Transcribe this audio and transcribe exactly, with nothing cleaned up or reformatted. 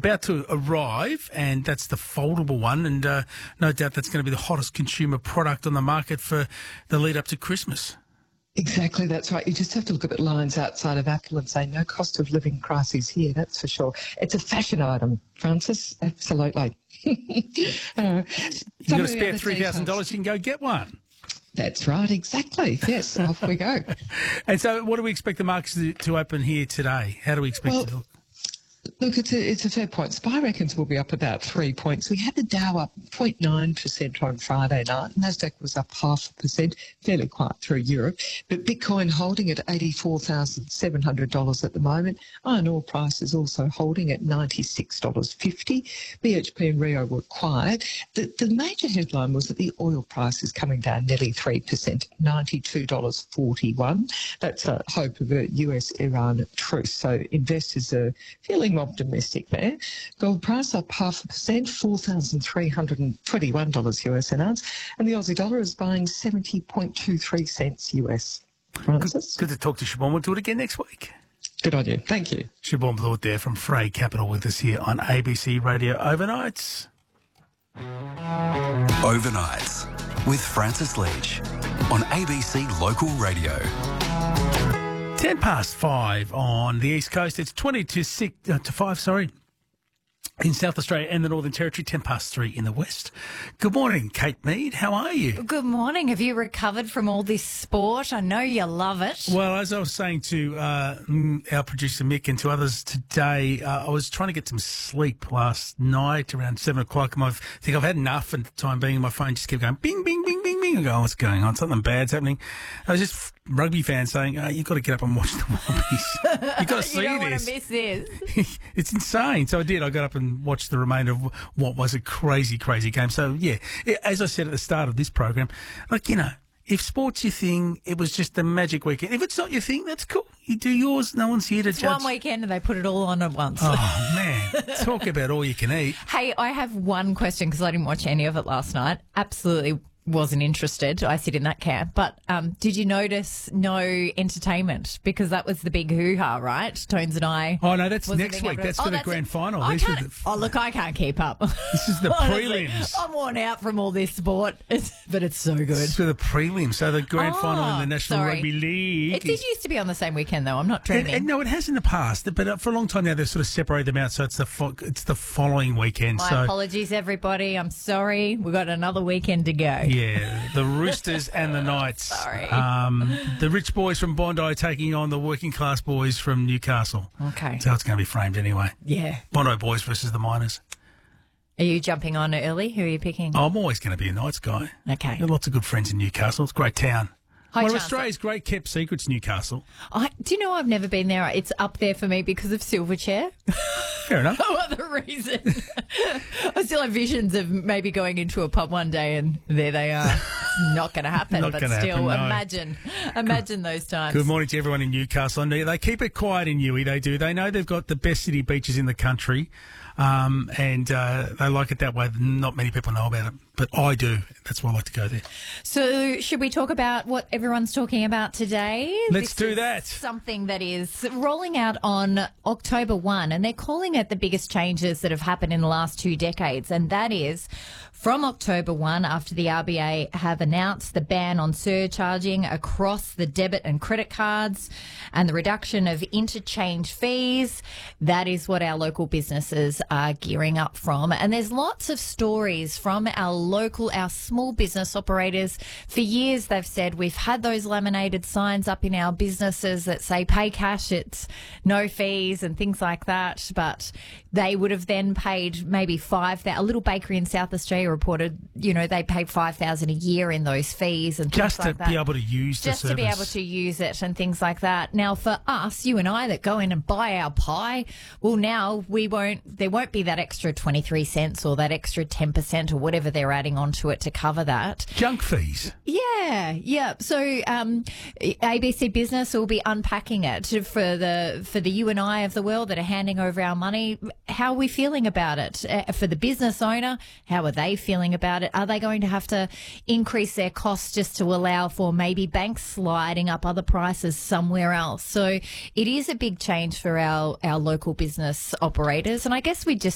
about to arrive, and that's the foldable one, and uh, no doubt that's going to be the hottest consumer product on the market for the lead up to Christmas. Exactly, that's right. You just have to look at the lines outside of Apple and say, no cost of living crisis here, that's for sure. It's a fashion item, Francis, absolutely. uh, You've got to spare three thousand dollars, you can go get one. That's right, exactly. Yes, off we go. And so what do we expect the markets to, to open here today? How do we expect well, it to look? Look, it's a, it's a fair point. SPI reckons we'll be up about three points. We had the Dow up zero point nine percent on Friday night. Nasdaq was up half a percent, fairly quiet through Europe. But Bitcoin holding at eighty-four thousand seven hundred dollars at the moment. Iron ore price is also holding at ninety-six dollars fifty. B H P and Rio were quiet. The, the major headline was that the oil price is coming down nearly three percent, ninety-two dollars forty-one. That's a hope of a U S Iran truce. So investors are feeling optimistic there. Gold price up half a percent, four thousand three hundred twenty-one dollars U S an ounce, and the Aussie dollar is buying seventy point two three cents U S. Francis? Good, good to talk to Siobhan. We'll do it again next week. Good on you. Thank you. Siobhan Blewett there from Frey Capital with us here on A B C Radio Overnights. Overnights with Francis Leach on A B C Local Radio. Ten past five on the East Coast. It's twenty to six uh, to five. Sorry, in South Australia and the Northern Territory. Ten past three in the West. Good morning, Kate Mead. How are you? Good morning. Have you recovered from all this sport? I know you love it. Well, as I was saying to uh, our producer Mick and to others today, uh, I was trying to get some sleep last night around seven o'clock. And I think I've had enough. And the time being, my phone just kept going bing, bing, bing, bing, bing. I go, oh, what's going on? Something bad's happening. I was just rugby fans saying, oh, you've got to get up and watch the Wallabies. You've got to see you don't this. Want to miss this. It's insane. So I did. I got up and watched the remainder of what was a crazy, crazy game. So, yeah, as I said at the start of this program, like, you know, if sport's your thing, it was just a magic weekend. If it's not your thing, that's cool. You do yours. No one's here to it's judge. One weekend and they put it all on at once. Oh, man. Talk about all you can eat. Hey, I have one question because I didn't watch any of it last night. Absolutely wasn't interested. I sit in that camp. But um, did you notice no entertainment? Because that was the big hoo-ha, right? Tones and I. Oh, no, that's wasn't next being week. able to- That's Oh, for the that's grand it. final. I These are can't, the- oh, look, I can't keep up. This is the Honestly, prelims. I'm worn out from all this sport, but it's so good. This is for the prelims. So the grand Oh, final in the National sorry. Rugby League. It did used to be on the same weekend, though. I'm not And, dreaming. and no, it has in the past, but uh, for a long time now they've sort of separated them out. So it's the fo- it's the following weekend. My so apologies, everybody. I'm sorry. We've got another weekend to go. yeah, the Roosters and the Knights. Sorry. Um, the rich boys from Bondi taking on the working class boys from Newcastle. Okay. That's how it's going to be framed anyway. Yeah. Bondi boys versus the Miners. Are you jumping on early? Who are you picking? I'm always going to be a Knights guy. Okay. Got lots of good friends in Newcastle. It's a great town. High One of chance. Australia's great kept secrets, Newcastle. I, do you know I've never been there? It's up there for me because of Silverchair. Fair enough. No other reason. I still have visions of maybe going into a pub one day and there they are. It's not going to happen, Not but gonna still, happen, no. imagine, imagine those times. Good morning to everyone in Newcastle. And they keep it quiet in Newey, they do. They know they've got the best city beaches in the country, um, and uh, they like it that way. Not many people know about it, but I do. That's why I like to go there. So, should we talk about what everyone's talking about today? Let's This do is that. Something that is rolling out on October first, and they're calling it the biggest changes that have happened in the last two decades, and that is from October first, after the R B A have announced the ban on surcharging across the debit and credit cards and the reduction of interchange fees. That is what our local businesses are gearing up from. And there's lots of stories from our local, our small business operators. For years, they've said we've had those laminated signs up in our businesses that say pay cash, it's no fees and things like that. But they would have then paid maybe five thousand. A little bakery in South Australia reported, you know, they paid five thousand a year in those fees and things Just to like that. be able to use the Just service. to be able to use it and things like that. Now, for us, you and I that go in and buy our pie, well, now we won't. There won't be that extra twenty-three cents or that extra ten percent or whatever they're adding onto it to cover that. Junk fees. Yeah, yeah. So um, A B C Business will be unpacking it for the for the you and I of the world that are handing over our money. How are we feeling about it? Uh, for the business owner, how are they feeling about it? Are they going to have to increase their costs just to allow for maybe banks sliding up other prices somewhere else? So it is a big change for our, our local business operators. And I guess we just